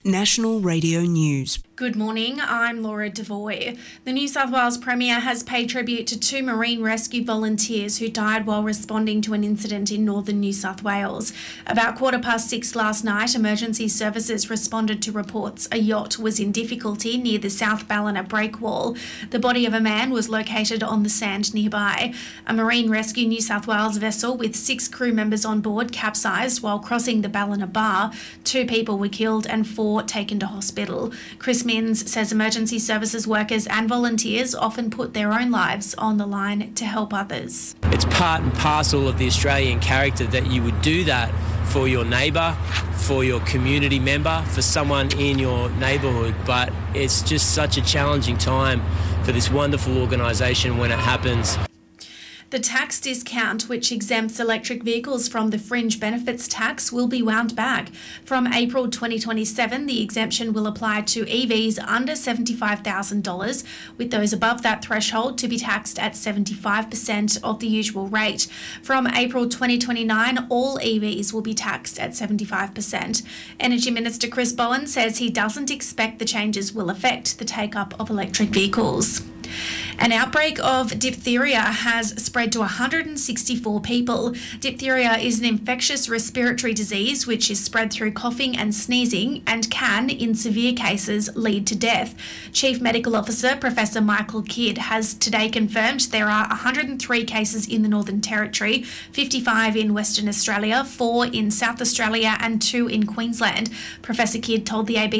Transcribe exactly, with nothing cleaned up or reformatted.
National Radio News. Good morning, I'm Laura Devoy. The New South Wales Premier has paid tribute to two marine rescue volunteers who died while responding to an incident in northern New South Wales. About quarter past six last night, emergency services responded to reports a yacht was in difficulty near the South Ballina breakwall. The body of a man was located on the sand nearby. A Marine Rescue New South Wales vessel with six crew members on board capsized while crossing the Ballina Bar. Two people were killed and four taken to hospital. Chris Minns says emergency services workers and volunteers often put their own lives on the line to help others. It's part and parcel of the Australian character that you would do that for your neighbour, for your community member, for someone in your neighbourhood, but it's just such a challenging time for this wonderful organisation when it happens. The tax discount, which exempts electric vehicles from the fringe benefits tax, will be wound back. From April twenty twenty-seven, the exemption will apply to E Vs under seventy-five thousand dollars, with those above that threshold to be taxed at seventy-five percent of the usual rate. From April twenty twenty-nine, all E Vs will be taxed at seventy-five percent. Energy Minister Chris Bowen says he doesn't expect the changes will affect the take-up of electric vehicles. An outbreak of diphtheria has spread to one hundred sixty-four people. Diphtheria is an infectious respiratory disease which is spread through coughing and sneezing and can, in severe cases, lead to death. Chief Medical Officer Professor Michael Kidd has today confirmed there are one hundred three cases in the Northern Territory, fifty-five in Western Australia, four in South Australia and two in Queensland. Professor Kidd told the A B C